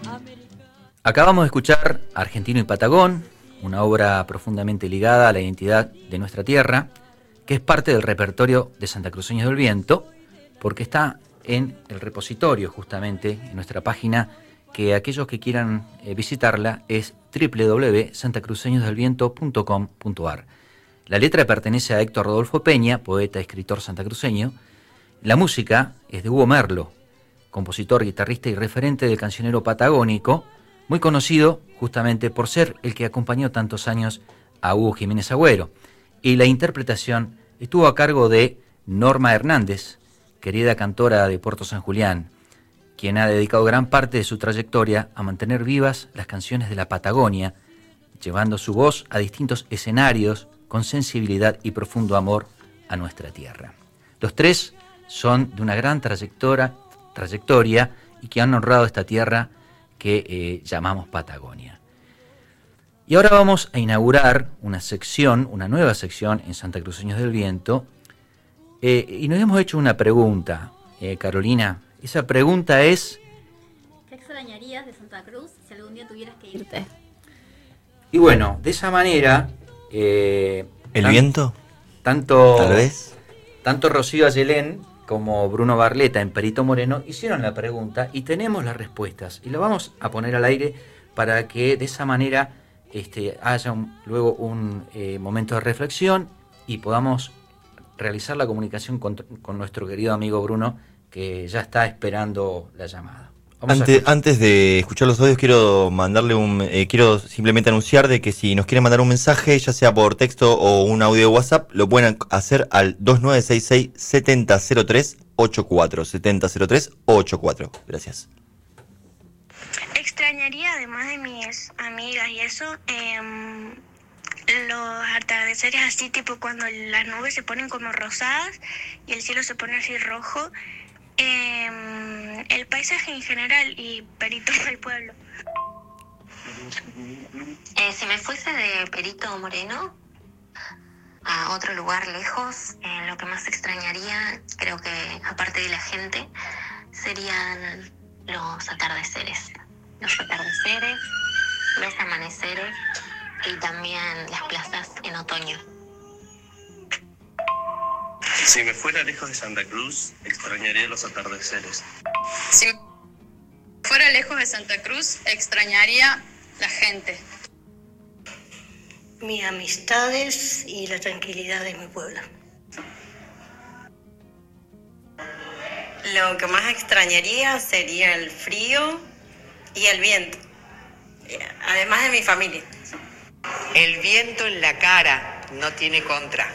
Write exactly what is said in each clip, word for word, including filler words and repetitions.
Acabamos de escuchar Argentino y Patagón, una obra profundamente ligada a la identidad de nuestra tierra, que es parte del repertorio de Santacruceños del Viento, porque está en el repositorio, justamente, en nuestra página, que aquellos que quieran eh, visitarla es doble u doble u doble u punto santacruceños del viento punto com punto a r. La letra pertenece a Héctor Rodolfo Peña, poeta y escritor santacruceño. La música es de Hugo Merlo, compositor, guitarrista y referente del cancionero patagónico, muy conocido justamente por ser el que acompañó tantos años a Hugo Jiménez Agüero. Y la interpretación estuvo a cargo de Norma Hernández, querida cantora de Puerto San Julián, quien ha dedicado gran parte de su trayectoria a mantener vivas las canciones de la Patagonia, llevando su voz a distintos escenarios con sensibilidad y profundo amor a nuestra tierra. Los tres son de una gran trayectoria, trayectoria y que han honrado esta tierra que eh, llamamos Patagonia. Y ahora vamos a inaugurar una sección, una nueva sección en Santacruceños del Viento, eh, y nos hemos hecho una pregunta, eh, Carolina. Esa pregunta es: ¿qué extrañarías de Santa Cruz si algún día tuvieras que irte? Y bueno, de esa manera... Eh, ¿El tan, viento? Tanto, Tal vez. Tanto Rocío Ayelén como Bruno Barleta en Perito Moreno hicieron la pregunta y tenemos las respuestas. Y la vamos a poner al aire para que de esa manera este, haya un, luego un eh, momento de reflexión y podamos realizar la comunicación con, con nuestro querido amigo Bruno, que ya está esperando la llamada. Antes, antes de escuchar los audios quiero mandarle un eh, quiero simplemente anunciar de que si nos quieren mandar un mensaje, ya sea por texto o un audio de WhatsApp, lo pueden hacer al dos nueve seis seis, siete cero cero tres, ocho cuatro siete cero cero tres, ocho cuatro. Gracias. Extrañaría, además de mis amigas y eso, eh, los atardeceres así, tipo cuando las nubes se ponen como rosadas y el cielo se pone así rojo. Eh, el paisaje en general y Perito del pueblo. Eh, si me fuese de Perito Moreno a otro lugar lejos, eh, lo que más extrañaría, creo que aparte de la gente, serían los atardeceres. Los atardeceres, los amaneceres y también las plazas en otoño. Si me fuera lejos de Santa Cruz, extrañaría los atardeceres. Si fuera lejos de Santa Cruz, extrañaría la gente. Mis amistades y la tranquilidad de mi pueblo. Lo que más extrañaría sería el frío y el viento, además de mi familia. El viento en la cara no tiene contra.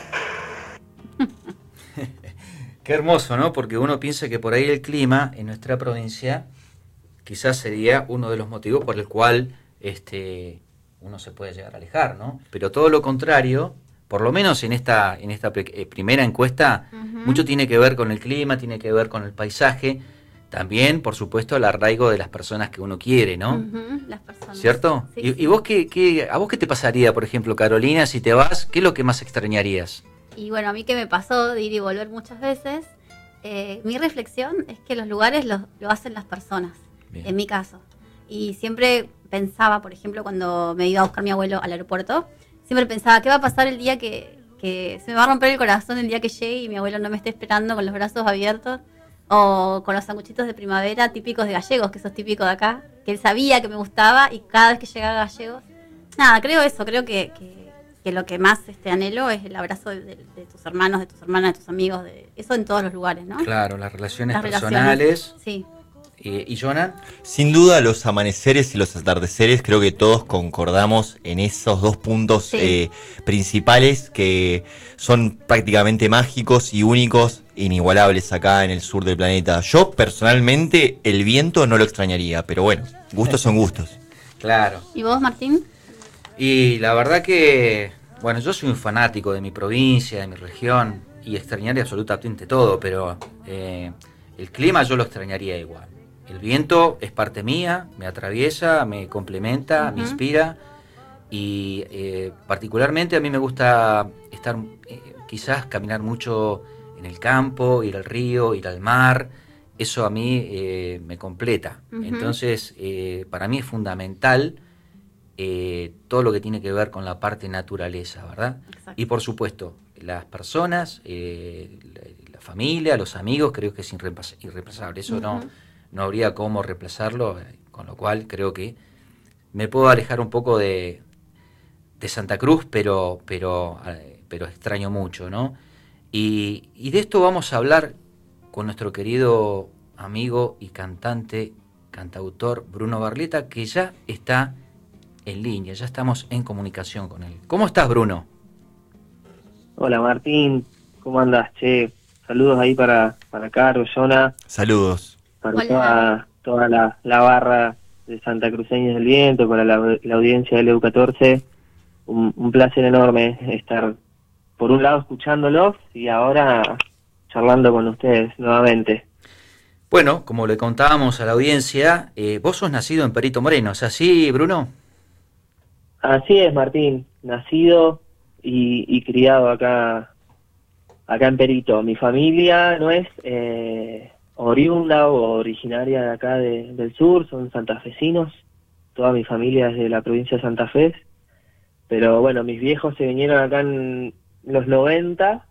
Qué hermoso, ¿no? Porque uno piensa que por ahí el clima en nuestra provincia quizás sería uno de los motivos por el cual este, uno se puede llegar a alejar, ¿no? Pero todo lo contrario, por lo menos en esta, en esta primera encuesta, uh-huh. mucho tiene que ver con el clima, tiene que ver con el paisaje, también, por supuesto, el arraigo de las personas que uno quiere, ¿no? Uh-huh, las personas. ¿Cierto? Sí, ¿Y, sí. y vos qué, qué, a vos qué te pasaría, por ejemplo, Carolina, si te vas? ¿Qué es lo que más extrañarías? Y bueno, a mí que me pasó de ir y volver muchas veces, eh, mi reflexión es que los lugares los, lo hacen las personas, Bien. En mi caso. Y siempre pensaba, por ejemplo, cuando me iba a buscar mi abuelo al aeropuerto, siempre pensaba, ¿qué va a pasar el día que, que se me va a romper el corazón el día que llegue y mi abuelo no me esté esperando con los brazos abiertos? O con los sanguchitos de primavera típicos de Gallegos, que eso es típico de acá, que él sabía que me gustaba y cada vez que llegaba a Gallegos. Nada, creo eso, creo que... que que lo que más este, anhelo es el abrazo de, de, de tus hermanos, de tus hermanas, de tus amigos, de eso en todos los lugares, ¿no? Claro, las relaciones las personales. Relaciones, sí. Eh, ¿Y Jonah? Sin duda, los amaneceres y los atardeceres, creo que todos concordamos en esos dos puntos sí. eh, principales que son prácticamente mágicos y únicos, inigualables acá en el sur del planeta. Yo, personalmente, el viento no lo extrañaría, pero bueno, gustos son gustos. Claro. ¿Y vos, Martín? Y la verdad que, bueno, yo soy un fanático de mi provincia, de mi región, y extrañaría absolutamente todo, pero eh, el clima yo lo extrañaría igual. El viento es parte mía, me atraviesa, me complementa, uh-huh. me inspira, y eh, particularmente a mí me gusta estar, eh, quizás caminar mucho en el campo, ir al río, ir al mar, eso a mí eh, me completa. Ujú. Entonces, eh, para mí es fundamental eh, todo lo que tiene que ver con la parte naturaleza, ¿verdad? Exacto. Y por supuesto, las personas, eh, la, la familia, los amigos, creo que es irreemplaz- irreemplazable. Eso no, Ujú. no habría cómo reemplazarlo, eh, con lo cual creo que me puedo alejar un poco de, de Santa Cruz, pero, pero, eh, pero extraño mucho, ¿no? Y, y de esto vamos a hablar con nuestro querido amigo y cantante, cantautor Bruno Barletta, que ya está en línea, ya estamos en comunicación con él. ¿Cómo estás, Bruno? Hola Martín, ¿cómo andas? Che, saludos ahí para, para Caro, Jonah, Saludos. para Hola. toda, toda la, la barra de Santa Cruceños del Viento, para la, la audiencia del E U catorce. Un, un placer enorme estar, por un lado, escuchándolos y ahora charlando con ustedes nuevamente. Bueno, como le contábamos a la audiencia, eh, vos sos nacido en Perito Moreno, ¿es así, Bruno? Así es, Martín, nacido y, y criado acá acá en Perito. Mi familia no es eh, oriunda o originaria de acá de, del sur, son santafesinos, toda mi familia es de la provincia de Santa Fe, pero bueno, mis viejos se vinieron acá en los noventa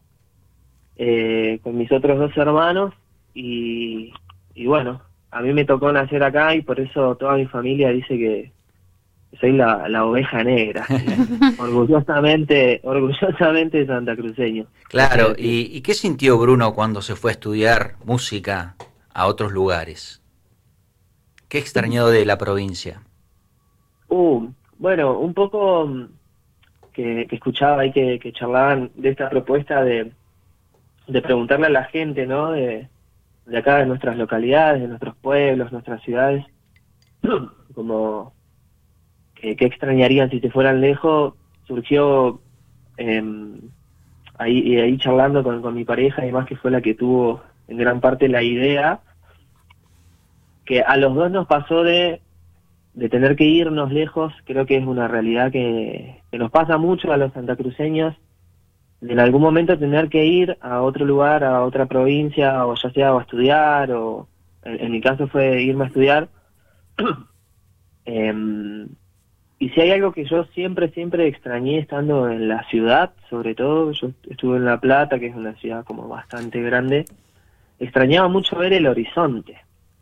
eh, con mis otros dos hermanos y, y bueno, a mí me tocó nacer acá y por eso toda mi familia dice que soy la, la oveja negra, orgullosamente, orgullosamente santacruceño. Claro, ¿y, ¿y qué sintió Bruno cuando se fue a estudiar música a otros lugares? ¿Qué extrañó de la provincia? Uh, bueno, un poco mm, que, que escuchaba ahí que, que charlaban de esta propuesta de, de preguntarle a la gente, ¿no? De, de acá, de nuestras localidades, de nuestros pueblos, nuestras ciudades, como que, que extrañarían si se fueran lejos, surgió eh, ahí, ahí charlando con, con mi pareja, además que fue la que tuvo en gran parte la idea, que a los dos nos pasó de, de tener que irnos lejos. Creo que es una realidad que, que nos pasa mucho a los santacruceños, de en algún momento tener que ir a otro lugar, a otra provincia, o ya sea o a estudiar, o en, en mi caso fue irme a estudiar. eh, Y si hay algo que yo siempre, siempre extrañé estando en la ciudad, sobre todo, yo estuve en La Plata, que es una ciudad como bastante grande, extrañaba mucho ver el horizonte.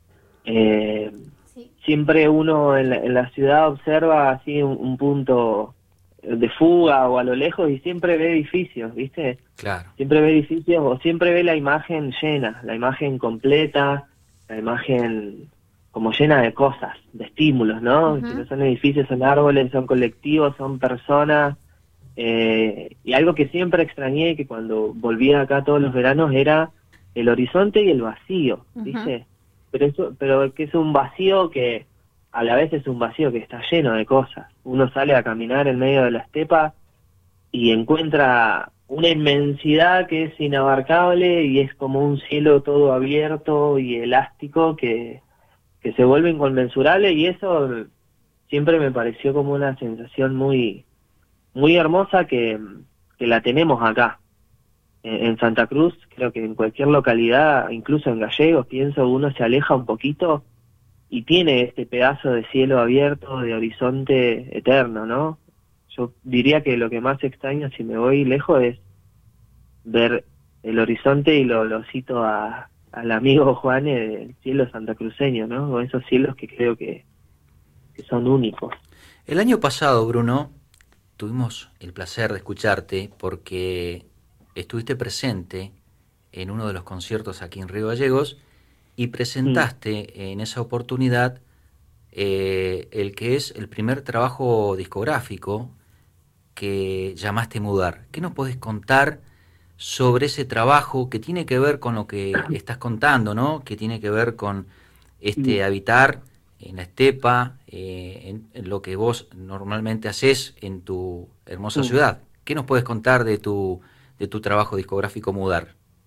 Eh, Sí. Siempre uno en la, en la ciudad observa así un, un punto de fuga o a lo lejos y siempre ve edificios, ¿viste? Claro. Siempre ve edificios o siempre ve la imagen llena, la imagen completa, la imagen como llena de cosas, de estímulos, ¿no? Ujú. Que no son edificios, son árboles, son colectivos, son personas. Eh, y algo que siempre extrañé, que cuando volvía acá todos los veranos, era el horizonte y el vacío, ¿viste? Ujú. Pero eso, pero que es un vacío que a la vez es un vacío que está lleno de cosas. Uno sale a caminar en medio de la estepa y encuentra una inmensidad que es inabarcable y es como un cielo todo abierto y elástico que que se vuelve inconmensurable, y eso siempre me pareció como una sensación muy muy hermosa que, que la tenemos acá en, en Santa Cruz. Creo que en cualquier localidad, incluso en Gallegos, pienso, uno se aleja un poquito y tiene este pedazo de cielo abierto, de horizonte eterno, ¿no? Yo diría que lo que más extraño si me voy lejos es ver el horizonte, y lo, lo cito a al amigo Juan, el cielo santacruceño, ¿no? O esos cielos que creo que, que son únicos. El año pasado, Bruno, tuvimos el placer de escucharte porque estuviste presente en uno de los conciertos aquí en Río Gallegos y presentaste mm. en esa oportunidad eh, el que es el primer trabajo discográfico que llamaste Mudar. ¿Qué nos podés contar sobre ese trabajo que tiene que ver con lo que estás contando, ¿no? Que tiene que ver con este habitar en la estepa, eh, en, en lo que vos normalmente haces en tu hermosa ciudad. ¿Qué nos puedes contar de tu de tu trabajo discográfico Mudar?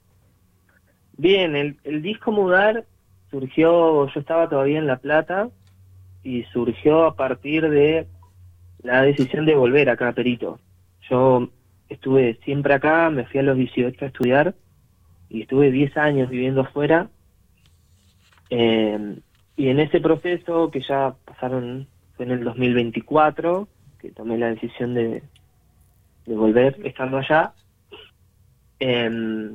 Bien, el, el disco Mudar surgió, yo estaba todavía en La Plata, y surgió a partir de la decisión de volver acá a Perito. Yo estuve siempre acá, me fui a los dieciocho a estudiar y estuve diez años viviendo afuera, Eh, y en ese proceso, que ya pasaron, fue en el dos mil veinticuatro, que tomé la decisión de, de volver estando allá, eh,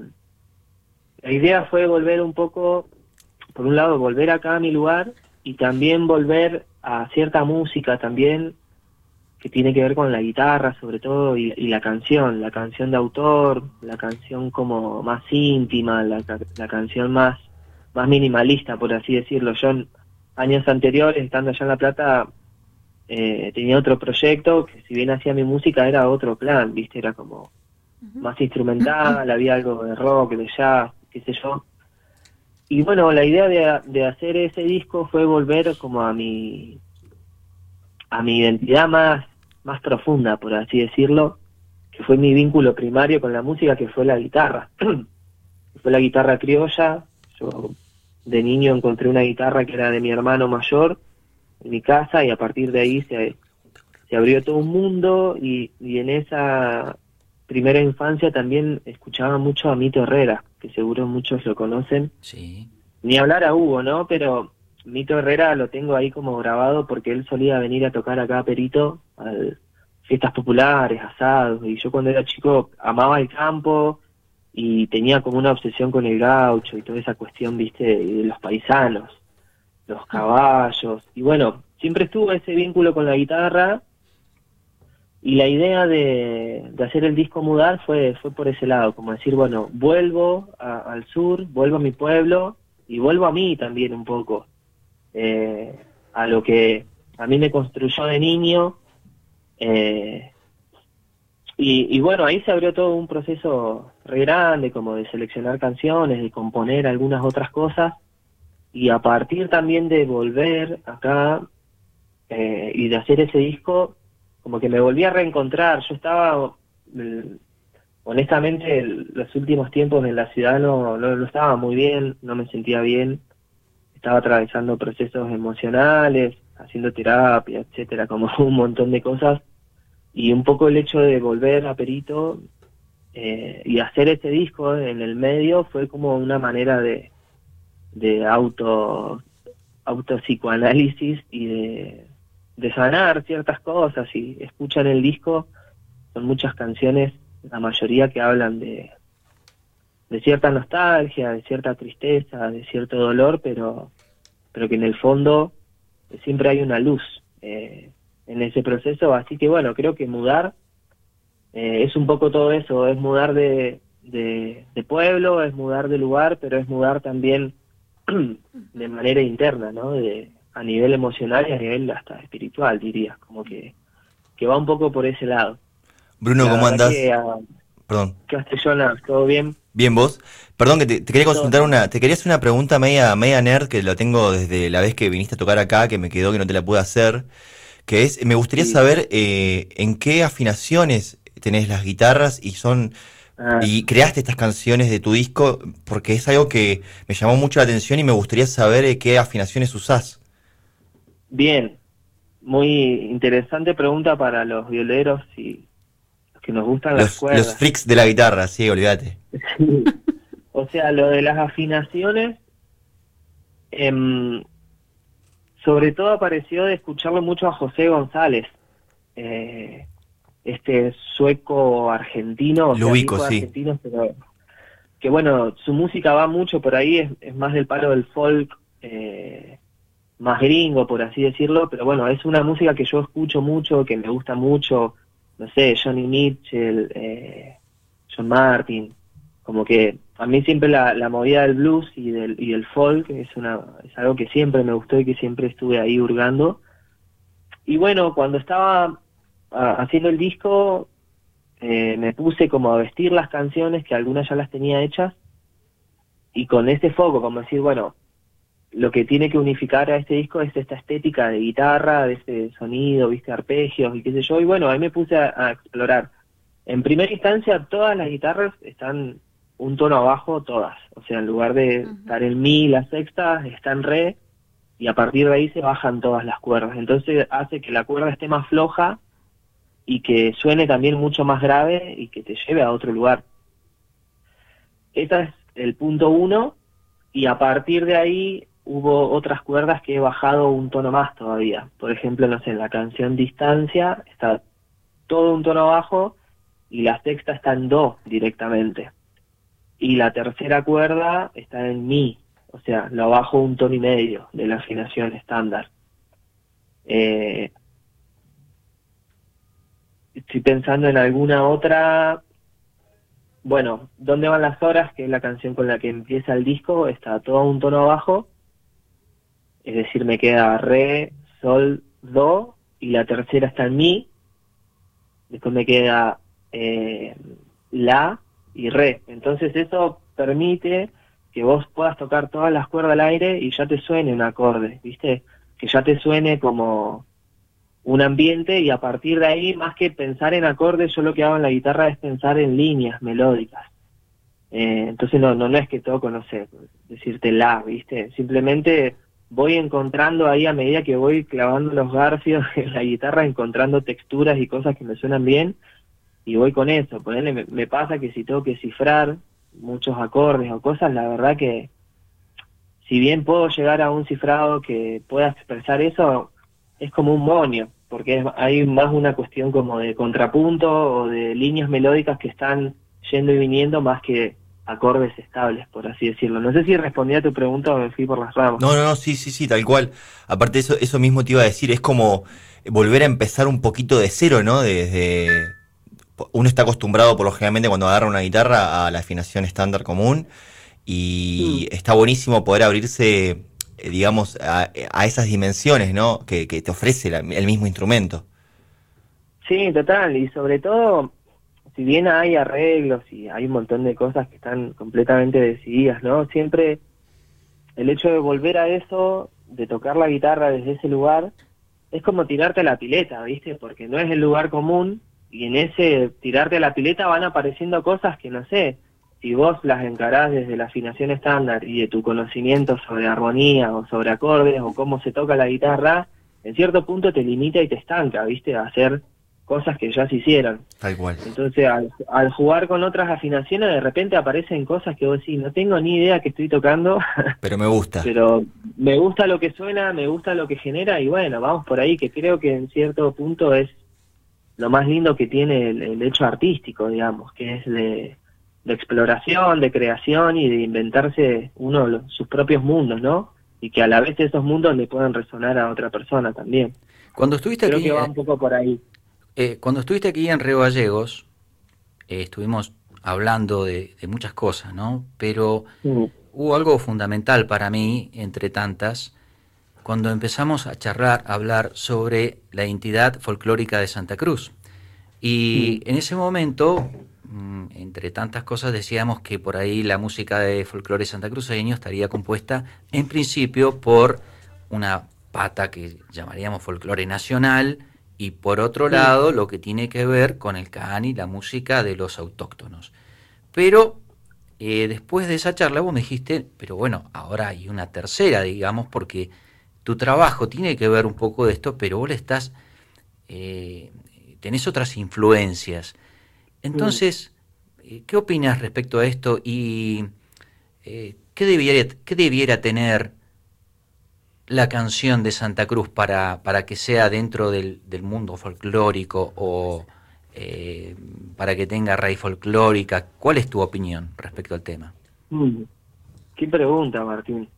la idea fue volver un poco, por un lado, volver acá a mi lugar y también volver a cierta música también que tiene que ver con la guitarra sobre todo y, y la canción, la canción de autor, la canción como más íntima, la, la canción más, más minimalista, por así decirlo. Yo en años anteriores, estando allá en La Plata, eh, tenía otro proyecto que si bien hacía mi música era otro plan, ¿viste? Era como uh-huh. más instrumental, había algo de rock, de jazz, qué sé yo. Y bueno, la idea de, de hacer ese disco fue volver como a mi a mi identidad más, más profunda, por así decirlo, que fue mi vínculo primario con la música, que fue la guitarra. que fue la guitarra criolla. Yo de niño encontré una guitarra que era de mi hermano mayor en mi casa y a partir de ahí se, se abrió todo un mundo y, y en esa primera infancia también escuchaba mucho a Mito Herrera, que seguro muchos lo conocen. Sí. Ni hablar a Hugo, ¿no? Pero Mito Herrera lo tengo ahí como grabado porque él solía venir a tocar acá a Perito, a fiestas populares, asados, y yo cuando era chico amaba el campo y tenía como una obsesión con el gaucho y toda esa cuestión, viste, de los paisanos, los caballos, y bueno, siempre estuvo ese vínculo con la guitarra y la idea de, de hacer el disco Mudar fue, fue por ese lado, como decir, bueno, vuelvo a, al sur, vuelvo a mi pueblo y vuelvo a mí también un poco. Eh, a lo que a mí me construyó de niño eh, y, y bueno, ahí se abrió todo un proceso re grande como de seleccionar canciones, de componer algunas otras cosas y a partir también de volver acá eh, y de hacer ese disco como que me volví a reencontrar. Yo estaba eh, honestamente los últimos tiempos en la ciudad no, no, no estaba muy bien, no me sentía bien. Estaba atravesando procesos emocionales, haciendo terapia, etcétera, como un montón de cosas. Y un poco el hecho de volver a Perito eh, y hacer este disco en el medio fue como una manera de, de auto autopsicoanálisis y de, de sanar ciertas cosas. Y escuchan el disco, son muchas canciones, la mayoría que hablan de de cierta nostalgia, de cierta tristeza, de cierto dolor, pero pero que en el fondo siempre hay una luz eh, en ese proceso. Así que bueno, creo que mudar eh, es un poco todo eso, es mudar de, de, de pueblo, es mudar de lugar, pero es mudar también de manera interna, ¿no? De, a nivel emocional y a nivel hasta espiritual, diría, como que, que va un poco por ese lado. Bruno, La ¿cómo verdad andás? que, uh, Perdón. Castellona, ¿todo bien? Bien, ¿vos? Perdón, que te, te quería consultar una, te quería hacer una pregunta media, media nerd, que lo tengo desde la vez que viniste a tocar acá, que me quedó que no te la pude hacer, que es, me gustaría sí. saber eh, en qué afinaciones tenés las guitarras y son, ah. y creaste estas canciones de tu disco, porque es algo que me llamó mucho la atención y me gustaría saber eh, qué afinaciones usás. Bien, muy interesante pregunta para los violeros y que nos gustan los, las cuerdas. Los freaks de la guitarra, sí, olvídate. Sí. O sea, lo de las afinaciones, eh, sobre todo apareció de escucharlo mucho a José González, eh, este sueco argentino, lo ubico, sí. Argentino, pero que bueno, su música va mucho por ahí, es, es más del palo del folk, eh, más gringo, por así decirlo, pero bueno, es una música que yo escucho mucho, que me gusta mucho. No sé, Johnny Mitchell, eh, John Martin, como que a mí siempre la, la movida del blues y del, y del folk es una es algo que siempre me gustó y que siempre estuve ahí hurgando. Y bueno, cuando estaba a, haciendo el disco, eh, me puse como a vestir las canciones, que algunas ya las tenía hechas, y con este foco, como decir, bueno, lo que tiene que unificar a este disco es esta estética de guitarra, de ese sonido, viste, arpegios y qué sé yo, y bueno, ahí me puse a, a explorar. En primera instancia, todas las guitarras están un tono abajo, todas, o sea, en lugar de uh-huh. estar en mi, la sexta, está en re, y a partir de ahí se bajan todas las cuerdas, entonces hace que la cuerda esté más floja y que suene también mucho más grave y que te lleve a otro lugar. Este es el punto uno, y a partir de ahí hubo otras cuerdas que he bajado un tono más todavía. Por ejemplo, no sé, en la canción Distancia está todo un tono bajo y la sexta está en do directamente. Y la tercera cuerda está en mi, o sea, lo bajo un tono y medio de la afinación estándar. Eh, estoy pensando en alguna otra. Bueno, ¿Dónde van las horas?, que es la canción con la que empieza el disco, está todo un tono bajo, es decir, me queda re, sol, do, y la tercera está en mi, después me queda eh, la y re. Entonces eso permite que vos puedas tocar todas las cuerdas al aire y ya te suene un acorde, ¿viste? Que ya te suene como un ambiente, y a partir de ahí, más que pensar en acordes, yo lo que hago en la guitarra es pensar en líneas melódicas. Eh, entonces no, no, no es que toco, no sé, decirte la, ¿viste? Simplemente voy encontrando ahí, a medida que voy clavando los garfios en la guitarra, encontrando texturas y cosas que me suenan bien, y voy con eso. Ponele, me, me pasa que si tengo que cifrar muchos acordes o cosas, la verdad que si bien puedo llegar a un cifrado que pueda expresar eso, es como un monio, porque es, hay más una cuestión como de contrapunto o de líneas melódicas que están yendo y viniendo más que acordes estables, por así decirlo. No sé si respondí a tu pregunta o me fui por las ramas. No, no, no, sí, sí, sí, tal cual. Aparte eso, eso mismo te iba a decir, es como volver a empezar un poquito de cero, ¿no? Desde uno está acostumbrado por lo generalmente cuando agarra una guitarra a la afinación estándar común, y mm. está buenísimo poder abrirse, digamos, a, a esas dimensiones, ¿no? Que, que te ofrece la, el mismo instrumento. Sí, total, y sobre todo, si bien hay arreglos y hay un montón de cosas que están completamente decididas, ¿no? Siempre el hecho de volver a eso, de tocar la guitarra desde ese lugar, es como tirarte a la pileta, ¿viste? Porque no es el lugar común, y en ese tirarte a la pileta van apareciendo cosas que, no sé, si vos las encarás desde la afinación estándar y de tu conocimiento sobre armonía o sobre acordes o cómo se toca la guitarra, en cierto punto te limita y te estanca, ¿viste? A hacer cosas que ya se hicieron. Tal cual. Entonces, al, al jugar con otras afinaciones, de repente aparecen cosas que vos decís, no tengo ni idea que estoy tocando. Pero me gusta. Pero me gusta lo que suena, me gusta lo que genera, y bueno, vamos por ahí, que creo que en cierto punto es lo más lindo que tiene el, el hecho artístico, digamos, que es de, de exploración, de creación y de inventarse uno los, sus propios mundos, ¿no? Y que a la vez esos mundos le puedan resonar a otra persona también. Cuando estuviste Creo aquí, que va un poco por ahí. Eh, cuando estuviste aquí en Río Gallegos, eh, estuvimos hablando de, de muchas cosas, ¿no? Pero mm. hubo algo fundamental para mí, entre tantas, cuando empezamos a charlar, a hablar sobre la identidad folclórica de Santa Cruz. Y mm. en ese momento, mm, entre tantas cosas, decíamos que por ahí la música de folclore santacruceño estaría compuesta, en principio, por una pata que llamaríamos folclore nacional, y por otro lado, lo que tiene que ver con el cani, la música de los autóctonos. Pero eh, después de esa charla vos me dijiste, pero bueno, ahora hay una tercera, digamos, porque tu trabajo tiene que ver un poco de esto, pero vos le estás, eh, tenés otras influencias. Entonces, eh, ¿qué opinas respecto a esto? Y eh, ¿qué debiera, qué debiera tener la canción de Santa Cruz para, para que sea dentro del, del mundo folclórico, o eh, para que tenga raíz folclórica? ¿Cuál es tu opinión respecto al tema? Mm, qué pregunta, Martín.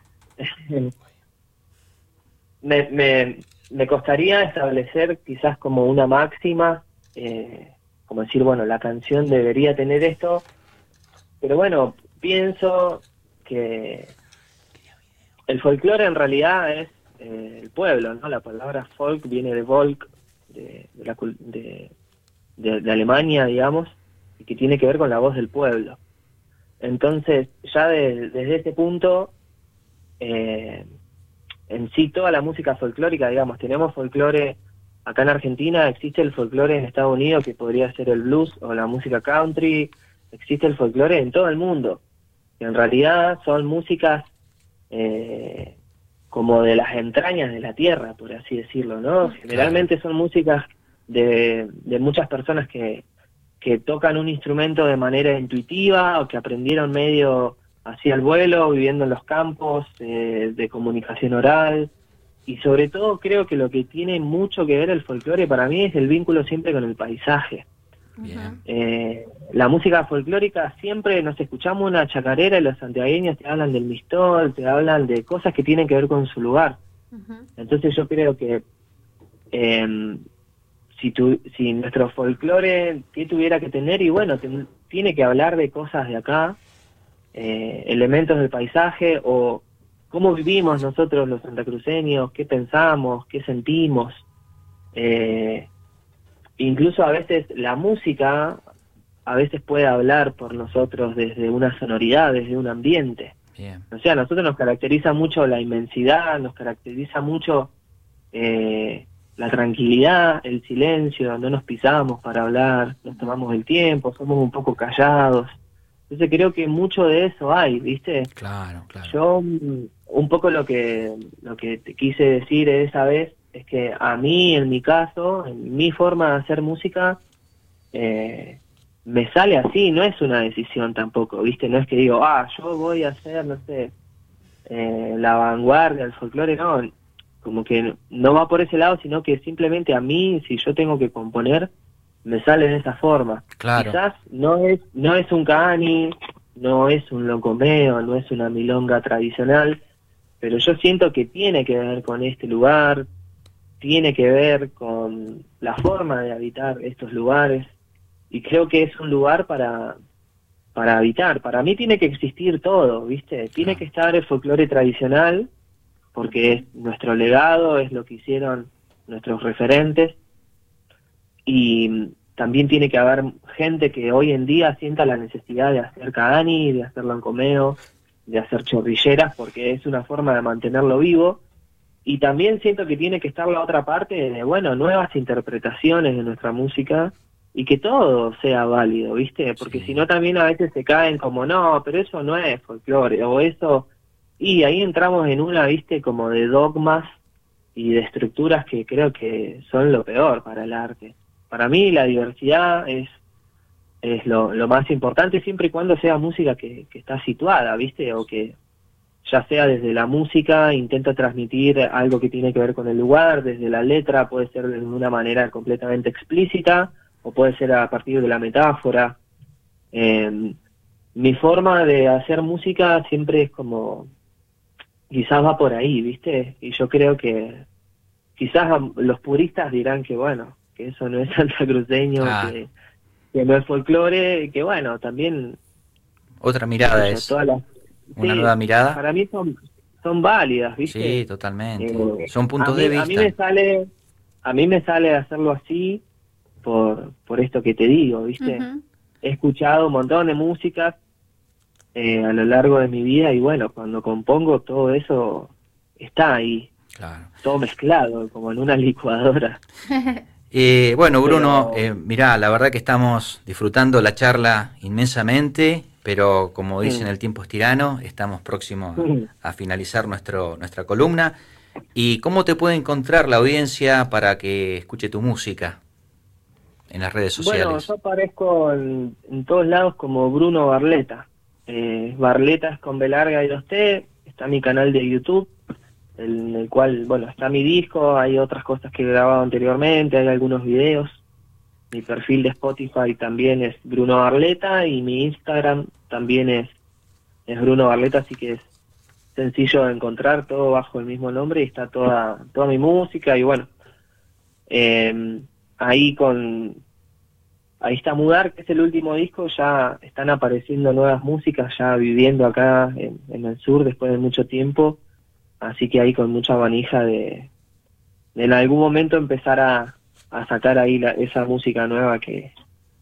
me, me, me costaría establecer quizás como una máxima, eh, como decir, bueno, la canción debería tener esto, pero bueno, pienso que el folclore en realidad es eh, el pueblo, ¿no? La palabra folk viene de Volk, de, de, la, de, de, de Alemania, digamos, y que tiene que ver con la voz del pueblo. Entonces, ya de, desde ese punto, eh, en sí toda la música folclórica, digamos, tenemos folclore acá en Argentina, existe el folclore en Estados Unidos, que podría ser el blues o la música country, existe el folclore en todo el mundo, que en realidad son músicas Eh, como de las entrañas de la tierra, por así decirlo, ¿no? Generalmente son músicas de, de muchas personas que, que tocan un instrumento de manera intuitiva, o que aprendieron medio así al vuelo, viviendo en los campos eh, de comunicación oral. Y sobre todo creo que lo que tiene mucho que ver el folclore para mí es el vínculo siempre con el paisaje. Bien. Eh, la música folclórica siempre nos escuchamos una chacarera y los santiagueños te hablan del mistol, te hablan de cosas que tienen que ver con su lugar. Uh-huh. Entonces yo creo que eh, si, tu, si nuestro folclore, ¿qué tuviera que tener? Y bueno, ten, tiene que hablar de cosas de acá, eh, elementos del paisaje o cómo vivimos nosotros los santacruceños, qué pensamos, qué sentimos. Eh, incluso a veces la música a veces puede hablar por nosotros desde una sonoridad, desde un ambiente. Bien. O sea, a nosotros nos caracteriza mucho la inmensidad, nos caracteriza mucho eh, la tranquilidad, el silencio, no nos pisamos para hablar, nos tomamos el tiempo, somos un poco callados. Entonces creo que mucho de eso hay, ¿viste? Claro, claro. Yo un poco lo que lo que te quise decir esa vez es que a mí, en mi caso, en mi forma de hacer música, eh, me sale así, no es una decisión tampoco, ¿viste? No es que digo, ah, yo voy a hacer, no sé, eh, la vanguardia, el folclore, no, como que no va por ese lado, sino que simplemente a mí, si yo tengo que componer, me sale de esa forma. Claro. Quizás no es no es un cani, no es un locomeo, no es una milonga tradicional, pero yo siento que tiene que ver con este lugar, tiene que ver con la forma de habitar estos lugares, y creo que es un lugar para para habitar. Para mí tiene que existir todo, ¿viste? Tiene que estar el folclore tradicional, porque es nuestro legado, es lo que hicieron nuestros referentes, y también tiene que haber gente que hoy en día sienta la necesidad de hacer cagani, de hacer lancomeo, de hacer chorrilleras, porque es una forma de mantenerlo vivo. Y también siento que tiene que estar la otra parte de, bueno, nuevas interpretaciones de nuestra música y que todo sea válido, ¿viste? Porque Sí. si no también a veces se caen como, no, pero eso no es folclore, o eso... Y ahí entramos en una, ¿viste? Como de dogmas y de estructuras que creo que son lo peor para el arte. Para mí la diversidad es es lo, lo más importante, siempre y cuando sea música que, que está situada, ¿viste? O que ya sea desde la música intenta transmitir algo que tiene que ver con el lugar, desde la letra puede ser de una manera completamente explícita o puede ser a partir de la metáfora. Eh, mi forma de hacer música siempre es como, quizás va por ahí, ¿viste? Y yo creo que quizás los puristas dirán que bueno, que eso no es santacruceño, Ah. que, que no es folclore, que bueno, también... Otra mirada yo, es. todas las- Una sí, nueva mirada. Para mí son, son válidas, ¿viste? Sí, totalmente. Eh, Son puntos a mí, de vista. A mí me sale, a mí me sale hacerlo así por, por esto que te digo, ¿viste? Ujú. He escuchado un montón de músicas eh, a lo largo de mi vida y bueno, cuando compongo todo eso está ahí, Claro. todo mezclado, como en una licuadora. Eh, bueno, Bruno, Pero- eh, mirá, la verdad que estamos disfrutando la charla inmensamente, pero como dicen, Mm. el tiempo es tirano, estamos próximos Mm. a, a finalizar nuestro, nuestra columna. ¿Y cómo te puede encontrar la audiencia para que escuche tu música en las redes Bueno, sociales? yo aparezco en, en todos lados como Bruno Barleta. Eh, Barleta es con B larga y dos T. Está mi canal de YouTube, en el cual, bueno, está mi disco, hay otras cosas que he grabado anteriormente, hay algunos videos. Mi perfil de Spotify también es Bruno Barleta y mi Instagram también es, es Bruno Barleta, así que es sencillo de encontrar, todo bajo el mismo nombre y está toda, toda mi música y bueno, eh, ahí con... Ahí está Mudar, que es el último disco, ya están apareciendo nuevas músicas, ya viviendo acá en, en el sur después de mucho tiempo, así que ahí con mucha manija de, de en algún momento empezar a, a sacar ahí la, esa música nueva que,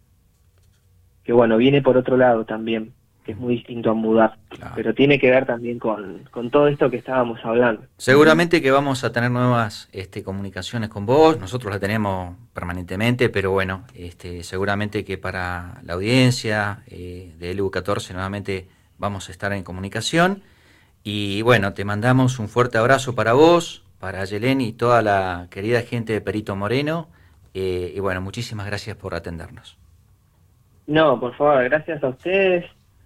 que bueno, viene por otro lado también, que es muy distinto a Mudar, Claro. pero tiene que ver también con, con todo esto que estábamos hablando. Seguramente que vamos a tener nuevas este, comunicaciones con vos, nosotros la tenemos permanentemente, pero bueno, este, seguramente que para la audiencia eh, de L U catorce nuevamente vamos a estar en comunicación. Y bueno, te mandamos un fuerte abrazo para vos, para Yelén y toda la querida gente de Perito Moreno. Eh, y bueno, muchísimas gracias por atendernos. No, por favor, gracias a ustedes.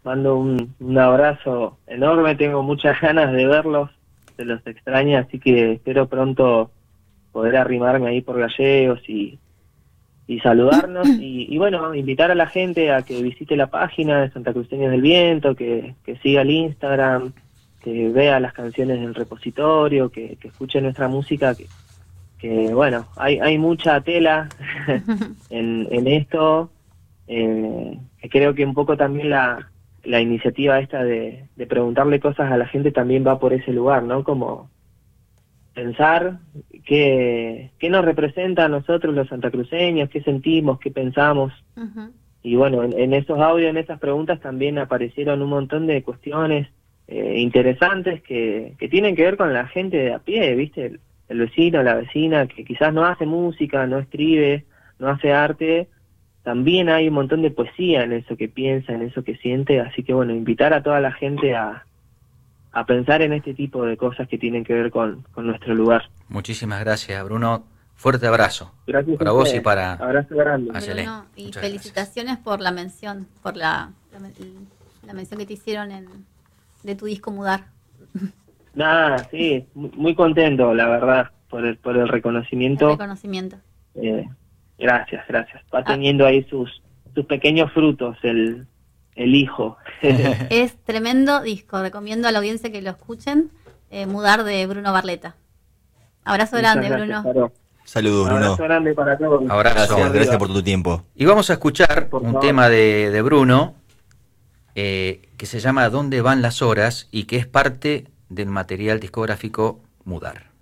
mando un, un abrazo enorme, tengo muchas ganas de verlos, se los extraña, así que espero pronto poder arrimarme ahí por Gallegos y, y saludarnos, y, y bueno, invitar a la gente a que visite la página de Santacruceños del Viento, que, que siga el Instagram, que vea las canciones del repositorio, que, que escuche nuestra música, que, que bueno, hay, hay mucha tela en, en esto, eh, que creo que un poco también la, la iniciativa esta de, de preguntarle cosas a la gente también va por ese lugar, ¿no? Como pensar qué, qué nos representa a nosotros los santacruceños, qué sentimos, qué pensamos. Uh-huh. Y bueno, en, en esos audios, en esas preguntas también aparecieron un montón de cuestiones eh, interesantes que, que tienen que ver con la gente de a pie, ¿viste? El, el vecino, la vecina, que quizás no hace música, no escribe, no hace arte. También hay un montón de poesía en eso que piensa, en eso que siente. Así que bueno, invitar a toda la gente a a pensar en este tipo de cosas que tienen que ver con, con nuestro lugar. Muchísimas gracias, Bruno. Fuerte abrazo. Gracias para vos y para abrazo grande. Bruno, y Muchas felicitaciones gracias. por la mención, por la, la, la mención que te hicieron en, de tu disco Mudar. Nada, sí, muy contento, la verdad, por el, por el reconocimiento. El reconocimiento. Eh, gracias, gracias. Va teniendo ah. ahí sus, sus pequeños frutos, el... El hijo. Es tremendo disco, recomiendo a la audiencia que lo escuchen, eh, Mudar de Bruno Barleta. Abrazo Muchas grande, gracias, Bruno. Paro. Saludos, Bruno. Abrazo grande para todos. Abrazo. Gracias, gracias por tu tiempo. Y vamos a escuchar por un favor. tema de, de Bruno eh, que se llama ¿Dónde van las horas? Y que es parte del material discográfico Mudar.